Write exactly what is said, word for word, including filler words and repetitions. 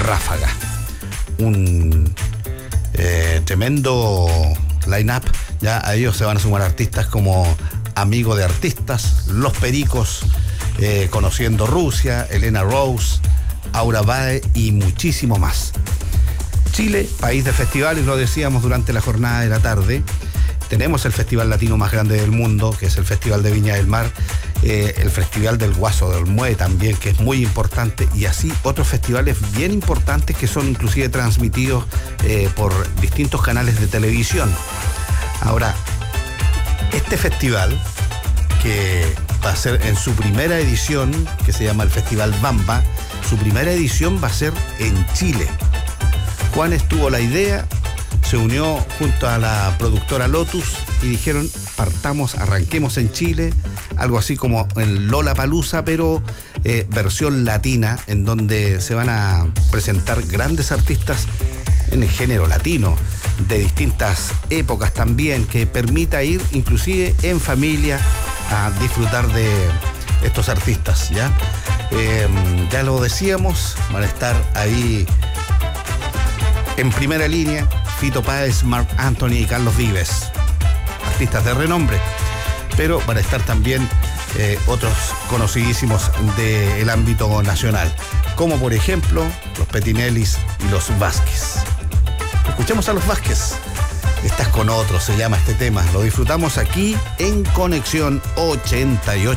Ráfaga. Un eh, tremendo line-up. Ya a ellos se van a sumar artistas como Amigo de Artistas, Los Pericos, eh, Conociendo Rusia, Elena Rose, Aura Bae y muchísimo más. Chile, país de festivales, lo decíamos durante la jornada de la tarde. Tenemos el festival latino más grande del mundo, que es el Festival de Viña del Mar, eh, el Festival del Guaso del Mue también, que es muy importante, y así otros festivales bien importantes que son inclusive transmitidos eh, por distintos canales de televisión. Ahora, este festival, que va a ser en su primera edición, que se llama el Festival Bamba, su primera edición va a ser en Chile. Juanes tuvo la idea, se unió junto a la productora Lotus y dijeron, partamos, arranquemos en Chile, algo así como en Lollapalooza, pero eh, versión latina, en donde se van a presentar grandes artistas en el género latino, de distintas épocas también, que permita ir inclusive en familia a disfrutar de estos artistas, ¿ya? Eh, ya lo decíamos, van a estar ahí en primera línea Fito Páez, Marc Anthony y Carlos Vives, artistas de renombre, pero van a estar también eh, otros conocidísimos del ámbito nacional, como por ejemplo los Petinellis y los Vázquez. Escuchemos a los Vázquez. Estás con otro, se llama este tema. Lo disfrutamos aquí en Conexión ochenta y ocho.